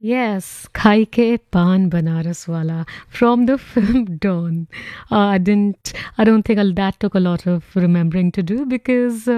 Yes, Khai Ke Paan Banaras Wala from the film Dawn. I don't think that took a lot of remembering to do because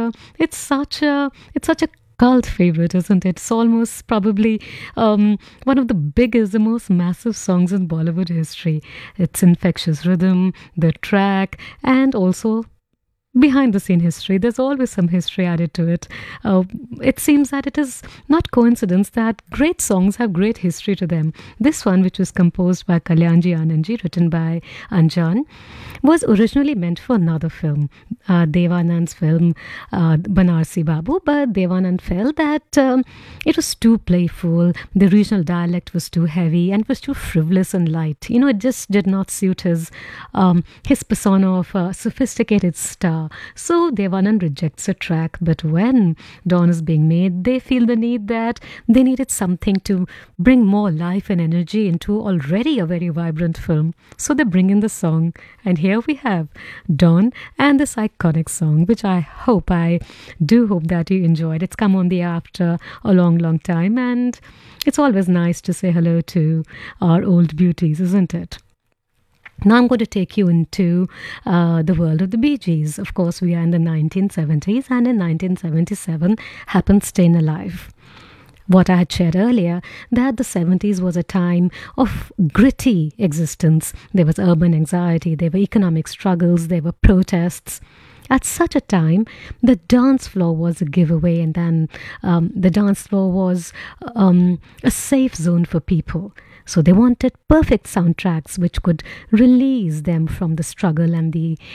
it's such a cult favorite, isn't it? It's almost probably one of the biggest, the most massive songs in Bollywood history. Its infectious rhythm, the track, and also behind the scene history. There's always some history added to it. Uh, it seems that it is not coincidence that great songs have great history to them. This one, which was composed by Kalyanji Anandji, written by Anjan, was originally meant for another film, Devanand's film Banarsi Babu, but Devanand felt that it was too playful, the regional dialect was too heavy, and was too frivolous and light. You know, it just did not suit his persona of a sophisticated star. So Devanand rejects the track, but when Dawn is being made, they feel the need that they needed something to bring more life and energy into already a very vibrant film. So they bring in the song, and here we have Dawn and this iconic song, which I do hope that you enjoyed. It's come on the air after a long, long time, and it's always nice to say hello to our old beauties, isn't it? Now I'm going to take you into the world of the Bee Gees. Of course, we are in the 1970s, and in 1977 happened Staying Alive. What I had shared earlier, that the 70s was a time of gritty existence. There was urban anxiety, there were economic struggles, there were protests. At such a time, the dance floor was a giveaway, and then the dance floor was a safe zone for people. So they wanted perfect soundtracks which could release them from the struggle and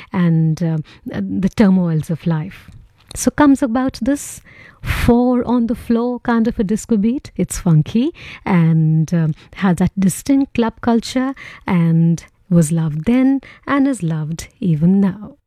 the turmoils of life. So comes about this four on the floor kind of a disco beat. It's funky and has that distinct club culture and was loved then and is loved even now.